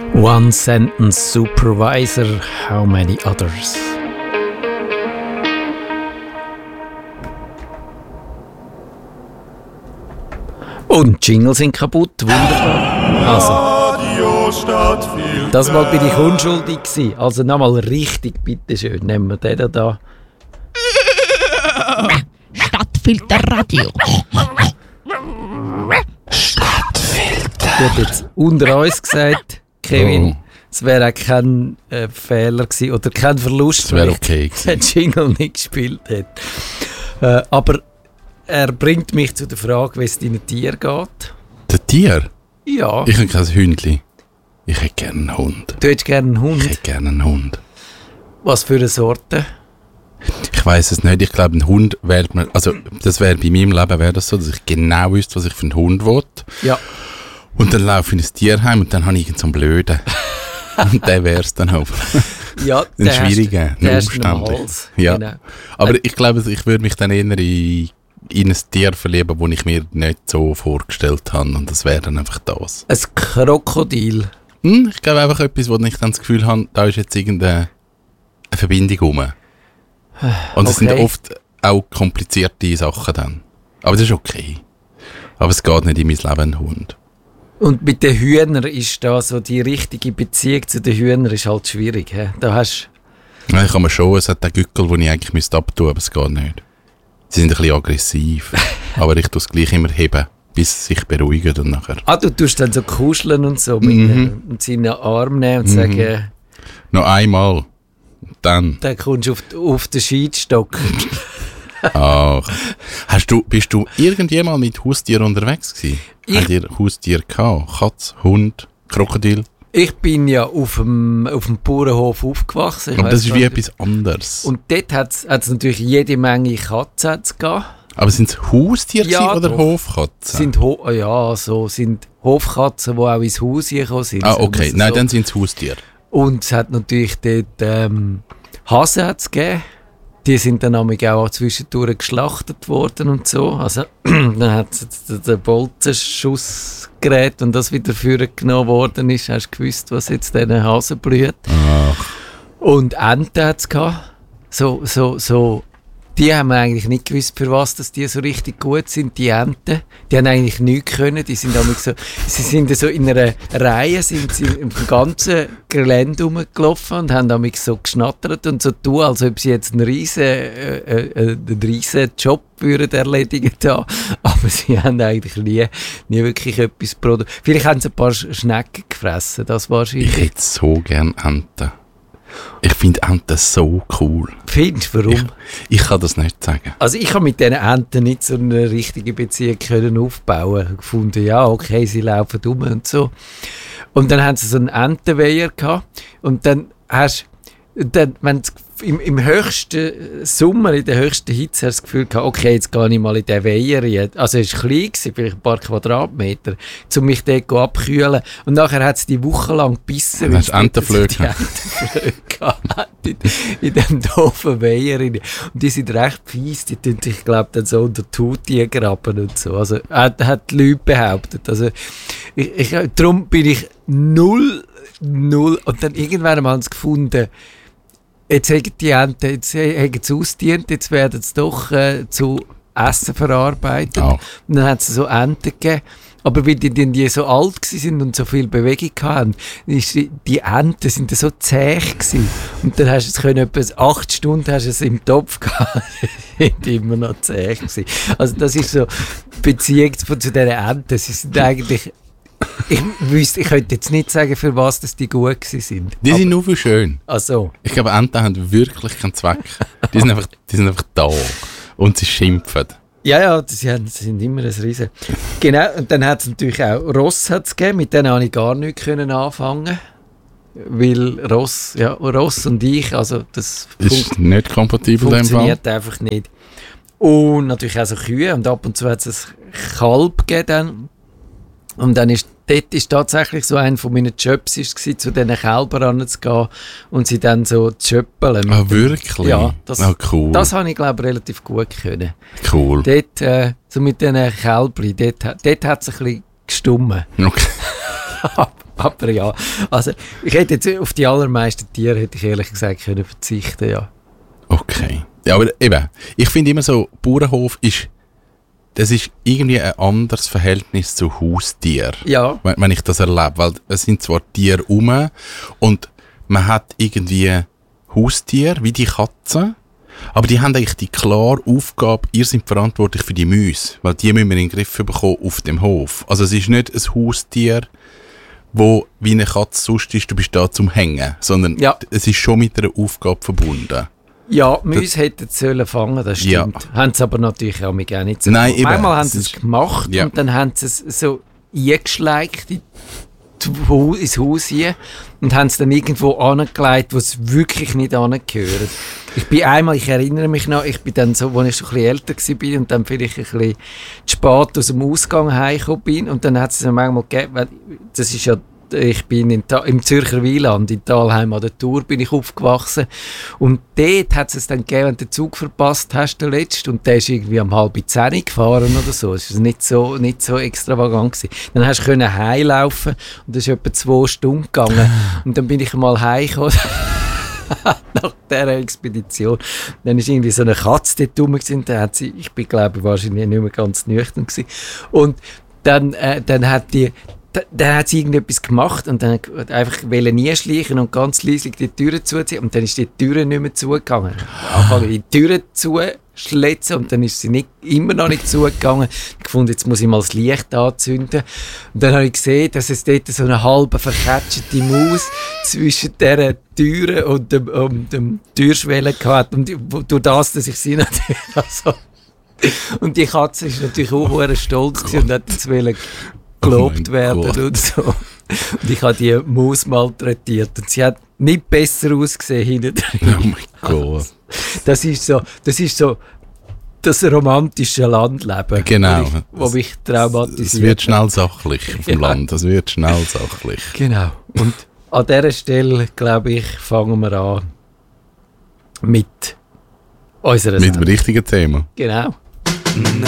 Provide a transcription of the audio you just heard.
One sentence supervisor, how many others? Und die Jingles sind kaputt, wunderbar. Also, das Mal bin ich unschuldig gewesen. Also nochmal richtig, bitteschön. Nehmen wir den da. Stadtfilterradio. Stadtfilter. Ich habe jetzt unter uns gesagt, Kevin, es wäre auch kein Fehler gewesen oder kein Verlust, es wäre okay gewesen, wenn der Jingle nicht gespielt hätte. Aber er bringt mich zu der Frage, wie es deinen Tier geht. Der Tier? Ja. Ich habe kein Hündchen. Ich hätte gerne einen Hund. Du hättest gerne einen Hund? Ich hätte gerne einen Hund. Was für eine Sorte? Ich weiss es nicht. Ich glaube, ein Hund wählt man. Also, das wäre bei meinem Leben wäre das so, dass ich genau wüsste, was ich für einen Hund will. Ja. Und dann laufe ich in ein Tierheim und dann habe ich irgend so einen Blöden. Und der wäre es dann auch. Ja, ein schwieriger, ein umständlich. Ja. Genau. Aber ich glaube, ich würde mich dann eher in ein Tier verlieben, das ich mir nicht so vorgestellt habe. Und das wäre dann einfach das. Ein Krokodil? Ich glaube einfach etwas, wo ich dann das Gefühl habe, da ist jetzt irgendeine Verbindung rum. Und es sind oft auch komplizierte Sachen dann. Aber das ist okay. Aber es geht nicht in mein Leben, ein Hund. Und mit den Hühnern ist da so die richtige Beziehung zu den Hühnern ist halt schwierig. He? Da hast ja, ich kann mir schon, es hat den Gückel, den ich eigentlich abtun müsste, aber es geht nicht. Sie sind ein bisschen aggressiv. Aber ich tue es gleich immer heben, bis sie sich beruhigen und nachher. Ah, du tust dann so kuscheln und so mit und sie in den Arm nehmen und sagen... Noch einmal. Dann kommst du auf den Scheidstock. Ach. Bist du irgendjemals mit Haustieren unterwegs gewesen? Habt ihr Haustiere gehabt? Katz, Hund, Krokodil? Ich bin ja auf dem Bauernhof aufgewachsen. Aber das ist wie etwas anderes. Und dort hat es natürlich jede Menge Katzen gegeben. Aber sind es Haustiere oder Hofkatzen? Sind Hofkatzen, die auch ins Haus gekommen sind. Ah, okay. Nein, dann sind es Haustiere. Und es hat natürlich dort Hasen gegeben. Die sind dann auch zwischendurch geschlachtet worden und so. Also dann hat es den Bolzenschussgerät und das wieder vorgenommen worden ist. Hast du gewusst, was jetzt diesen Hasen blüht. Ach. Und Enten hat es gehabt. So. Die haben wir eigentlich nicht gewusst, für was dass die so richtig gut sind, die Enten. Die haben eigentlich nichts können. Die sind sie sind so in einer Reihe, sind sie im ganzen Gelände rumgelaufen und haben damit so geschnattert und so tun, als ob sie jetzt einen riesen Job würden erledigen da. Aber sie haben eigentlich nie wirklich etwas produziert. Vielleicht haben sie ein paar Schnecken gefressen, das wahrscheinlich. Ich hätte so gerne Enten. Ich finde Enten so cool. Findest du, warum? Ich kann das nicht sagen. Also ich habe mit diesen Enten nicht so eine richtige Beziehung aufbauen können. Gefunden, ja, okay, sie laufen rum und so. Und dann haben sie so einen Entenweiher gehabt. Und dann hast du, wenn im höchsten Sommer, in der höchsten Hitze, hast du das Gefühl gehabt, okay, jetzt gehe ich mal in den Weiher rein. Also es war klein, vielleicht ein paar Quadratmeter, um mich dort abzukühlen. Und nachher hat es die Woche lang gebissen. Dann hast du Entenflöcke in diesem doofen Weiher rein. Und die sind recht fies, die tun sich, glaube dann so unter die Haut graben und so. Also hat die Leute behauptet. Also darum bin ich null. Und dann irgendwann haben wir es gefunden, jetzt haben die Enten, jetzt haben sie ausgedient, jetzt werden sie doch zu Essen verarbeitet. Oh. Und dann hat es so Enten gegeben. Aber weil die so alt waren und so viel Bewegung hatten, die Enten sind so zäh gewesen. Und dann hast du es etwa 8 Stunden hast du es im Topf gehabt. Die sind immer noch zäh gewesen. Also das ist so die Beziehung zu diesen Enten. Sie sind eigentlich... Ich könnte jetzt nicht sagen, für was dass die gut sind. Die sind nur für schön. Ach so. Ich glaube, Enten haben wirklich keinen Zweck. Die sind einfach da. Und sie schimpfen. Ja, sie sind immer ein Riesen. Genau, und dann hat es natürlich auch Ross gegeben, mit denen konnte ich gar nichts anfangen. Weil Ross und ich, also das ist nicht kompatibel. Funktioniert einfach nicht. Und natürlich auch so Kühe und ab und zu hat es ein Kalb gegeben. Und dann dort ist tatsächlich so einer von meinen Jobs zu diesen Kälbern ranzugehen und sie dann so zu schöppeln. Ah, wirklich? Ja, cool. Das habe ich, glaube ich, relativ gut können. Cool. Dort, so mit diesen Kälbern, dort hat es ein bisschen gestummen. Okay. Aber ja, also ich hätte jetzt auf die allermeisten Tiere, hätte ich ehrlich gesagt, können verzichten, ja. Okay. Ja, aber eben, ich finde immer so, Bauernhof das ist irgendwie ein anderes Verhältnis zu Haustieren. Ja. Wenn ich das erlebe, weil es sind zwar Tiere rum und man hat irgendwie Haustiere, wie die Katzen, aber die haben eigentlich die klare Aufgabe, ihr seid verantwortlich für die Mäuse, weil die müssen wir in den Griff bekommen auf dem Hof. Also es ist nicht ein Haustier, wo wie eine Katze sonst ist, du bist da zum Hängen, sondern es ist schon mit einer Aufgabe verbunden. Ja, Mäuse hätten es sollen fangen, das stimmt. Ja. Haben sie aber natürlich auch nicht so. Nein, einmal haben sie es gemacht und dann haben sie es so eingeschleicht ins Haus hier und haben es dann irgendwo angelegt, wo es wirklich nicht angehört. Ich erinnere mich noch, ich bin dann so, als ich schon ein bisschen älter war und dann vielleicht ein bisschen zu spät aus dem Ausgang heimgekommen bin und dann hat es dann manchmal gegeben, das ist ja, ich bin im Zürcher Wieland, in Thalheim an der Tour bin ich aufgewachsen und dort hat es dann gegeben, wenn du den Zug verpasst hast, den letzten, und der ist irgendwie um 9:30 gefahren oder so, das war nicht so extravagant gewesen. Dann hast du heimlaufen und das ist etwa 2 Stunden gegangen und dann bin ich mal heimgekommen nach dieser Expedition. Dann war irgendwie so eine Katze dort rum gewesen, dann hat sie, ich bin glaube ich wahrscheinlich nicht mehr ganz nüchtern gewesen, und dann hat sie irgendetwas gemacht und dann einfach einschleichen und ganz leise die Türen zuziehen und dann ist die Tür nicht mehr zugegangen. Anfangen die Türen zuschlitzen und dann ist sie immer noch nicht zugegangen. Ich fand, jetzt muss ich mal das Licht anzünden. Und dann habe ich gesehen, dass es dort so eine halbe verketschete Maus zwischen dieser Türe und dem Türschwelle hatte. Und durch das, dass ich sie natürlich also und die Katze ist natürlich auch stolz gewesen und hat jetzt gelobt werden und so. Und ich habe die Maus malträtiert und sie hat nicht besser ausgesehen hinten drin. Oh mein Gott. Das ist so das romantische Landleben. Genau. Wo mich traumatisiert. Es wird schnell sachlich auf dem Land. Es wird schnell sachlich. Genau. Und an dieser Stelle, glaube ich, fangen wir an mit unserer Mit dem richtigen Thema. Genau. Nein,